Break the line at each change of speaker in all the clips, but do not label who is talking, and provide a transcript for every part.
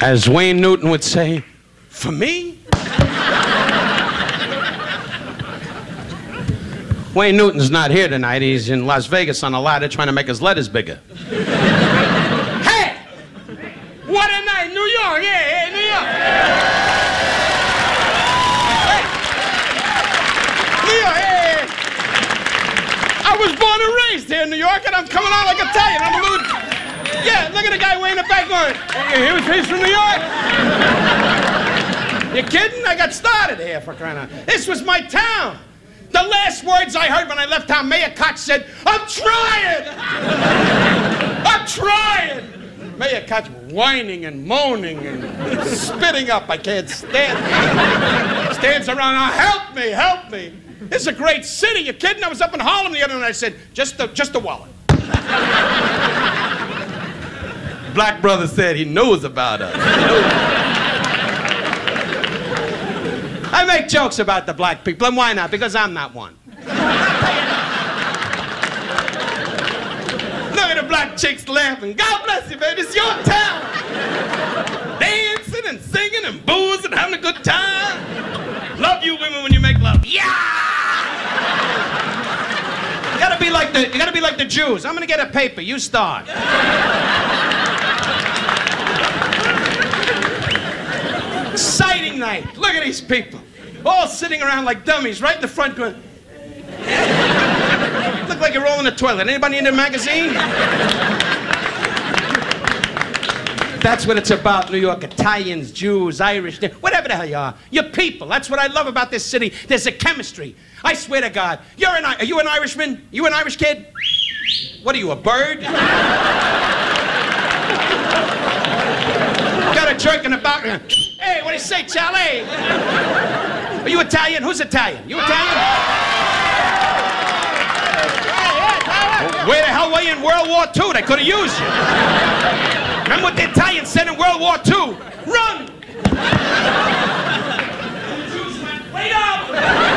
As Wayne Newton would say, for me? Wayne Newton's not here tonight. He's in Las Vegas on a ladder trying to make his letters bigger. Hey! What a night! New York! Yeah, New York! Hey! New York! Hey! I was born and raised here in New York, and I'm coming on like Italian. I'm a little... Yeah, look at the guy way in the back going, he's from New York? You kidding? I got started here for crying out. This was my town. The last words I heard when I left town, Mayor Koch said, I'm trying! I'm trying! Mayor Koch whining and moaning and spitting up. I can't stand it. Stands around, oh, help me, help me. This is a great city. You kidding? I was up in Harlem the other night. I said, just a wallet. Black brother said he knows about us. I make jokes about the black people, and why not? Because I'm not one. Look at the black chicks laughing. God bless you, baby. It's your town. Dancing and singing and boozing, having a good time. Love you women when you make love. Yeah! You gotta be like the Jews. I'm gonna get a paper. You start. Exciting night. Look at these people. All sitting around like dummies right in the front going. Look like you're rolling a toilet. Anybody in the magazine? That's what it's about, New York. Italians, Jews, Irish, whatever the hell you are. You're people. That's what I love about this city. There's a chemistry. I swear to God. Are you an Irishman? You an Irish kid? What are you, a bird? Got a jerk in the background. Hey, what do you say, Charlie? Are you Italian? Who's Italian? You Italian? Where the hell were you in World War II? They could have used you. Remember what the Italians said in World War II? Run! The Jews went, wait up!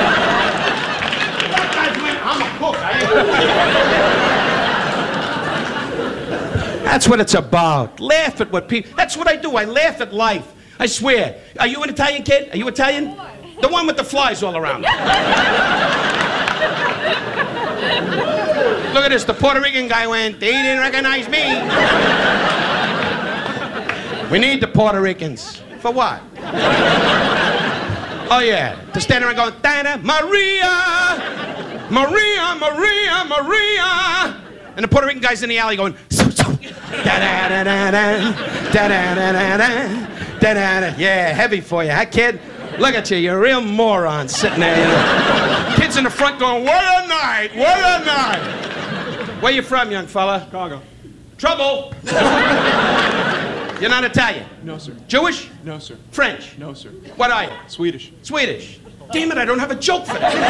That guy went, I'm a cook. That's what it's about. Laugh at what people... That's what I do. I laugh at life. I swear. Are you an Italian kid? Are you Italian? The one with the flies all around. Look at this. The Puerto Rican guy went, they didn't recognize me. We need the Puerto Ricans. For what? Oh, yeah. To stand around going, Dana, Maria! Maria, Maria, Maria! And the Puerto Rican guy's in the alley going, da-da-da-da-da, da-da-da-da-da, da-da-da. Yeah, heavy for you, huh, kid? Look at you, you're a real moron sitting there. You know. Kids in the front going, what a night, what a night. Where you from, young fella?
Chicago.
Trouble. You're not Italian?
No, sir.
Jewish?
No, sir.
French?
No, sir.
What are you?
Swedish.
Swedish. Damn it, I don't have a joke for that.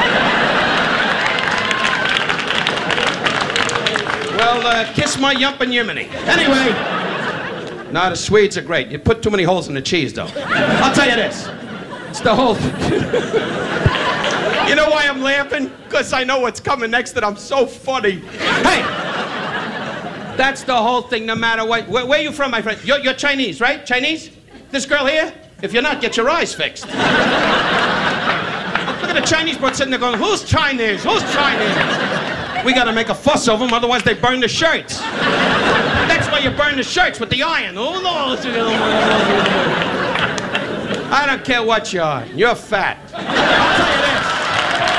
Well, kiss my yump and yiminy. Anyway, no, the Swedes are great. You put too many holes in the cheese, though. I'll tell you this. It's the whole... You know why I'm laughing? Because I know what's coming next and I'm so funny. Hey! That's the whole thing, no matter what. Where are you from, my friend? You're Chinese, right? Chinese? This girl here? If you're not, get your eyes fixed. Look at the Chinese boy sitting there going, who's Chinese? Who's Chinese? We gotta make a fuss over them, otherwise they burn the shirts. That's why you burn the shirts with the iron. Oh, no. I don't care what you are. You're fat. I'll tell you that.